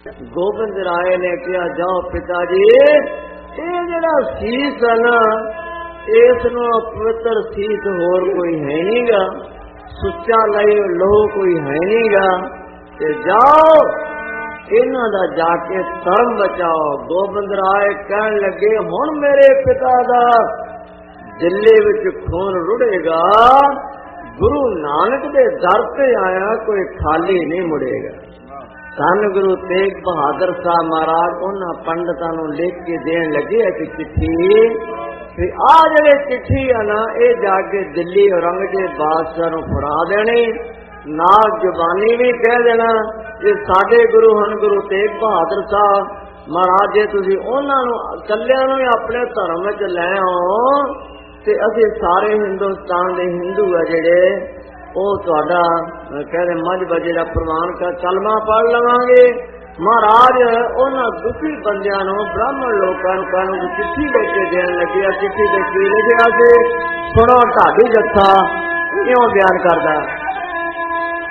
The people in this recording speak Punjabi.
ਗੋਬਿੰਦ ਰਾਏ ਨੇ ਕਿਹਾ, ਜਾਓ ਪਿਤਾ ਜੀ, ਇਹ ਜਿਹੜਾ ਸੀਸ ਹੈ ਨਾ, ਇਸ ਨੂੰ ਪਵਿੱਤਰ ਸੀਸ ਹੋਰ ਕੋਈ ਹੈ ਨਹੀਂਗਾ, ਸੁੱਚਾ ਲਈ ਲੋਹ ਕੋਈ ਹੈ ਨਹੀਂਗਾ, ਤੇ ਜਾਓ ਇਹਨਾਂ ਦਾ ਜਾ ਕੇ ਧਰਮ ਬਚਾਓ। ਗੋਬਿੰਦ ਰਾਏ ਕਹਿਣ ਲੱਗੇ, ਹੁਣ ਮੇਰੇ ਪਿਤਾ ਦਾ ਦਿੱਲੀ ਵਿੱਚ ਖੂਨ ਰੁੜੇਗਾ, ਗੁਰੂ ਨਾਨਕ ਦੇ ਦਰ ਤੇ ਆਇਆ ਕੋਈ ਖਾਲੀ ਨਹੀਂ ਮੁੜੇਗਾ। ਧੰਨ ਗੁਰੂ ਤੇਗ ਬਹਾਦਰ ਸਾਹਿਬ ਮਹਾਰਾਜ ਉਹਨਾਂ ਪੰਡਤਾਂ ਨੂੰ ਲਿਖ ਕੇ ਦੇਣ ਲੱਗੇ ਇੱਕ ਚਿੱਠੀ, ਕਿ ਆ ਜਿਹੜੇ ਚਿੱਠੀ ਆ ਨਾ, ਇਹ ਜਾ ਕੇ ਦਿੱਲੀ ਔਰੰਗਜ਼ੇਬ ਬਾਦਸ਼ਾਹ ਨੂੰ ਫੜਾ ਦੇਣੀ, ਨਾਲ ਜ਼ੁਬਾਨੀ ਵੀ ਕਹਿ ਦੇਣਾ ਕਿ ਸਾਡੇ ਗੁਰੂ ਹਨ ਗੁਰੂ ਤੇਗ ਬਹਾਦਰ ਸਾਹਿਬ ਮਹਾਰਾਜ, ਜੇ ਤੁਸੀਂ ਉਹਨਾਂ ਨੂੰ ਇਕੱਲਿਆਂ ਨੂੰ ਆਪਣੇ ਧਰਮ ਵਿੱਚ ਲੈ ਆਓ ਤੇ ਅਸੀਂ ਸਾਰੇ ਹਿੰਦੁਸਤਾਨ ਦੇ ਹਿੰਦੂ ਆ ਜਿਹੜੇ, ਉਹ ਤੁਹਾਡਾ ਕਹਿੰਦੇ ਮਜ਼ਹਬ ਜਿਹੜਾ ਪ੍ਰਵਾਨ ਕਰ ਕਲਮਾ ਪੜ੍ਹ ਲਵਾਂਗੇ। ਮਹਾਰਾਜ ਉਹਨਾਂ ਦੁਖੀ ਬੰਦਿਆਂ ਨੂੰ, ਬ੍ਰਾਹਮਣ ਲੋਕਾਂ ਨੂੰ ਚਿੱਠੀ ਲੈ ਕੇ ਦੇਣ ਲੱਗਿਆ। ਚਿੱਠੀ ਦੇ ਕੀ ਲਿਖਿਆ ਸੀ ਸੁਣੋ, ਢਾਡੀ ਜੱਥਾ ਕਿਉਂ ਬਿਆਨ ਕਰਦਾ।